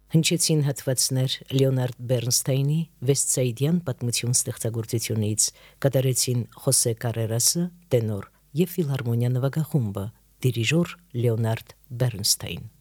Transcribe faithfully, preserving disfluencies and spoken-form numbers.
Հնչեցին հատվածներ Լեոնարդ Բեռնստեյնի Վեստսայդյան պատմություն ստեղծագործությունից, կատարեցին Խոսե Կարերասը, տենոր, եւ ֆիլհարմոնիա նվագախումբը, դիրիժոր Լեոնարդ Բեռնստեյն։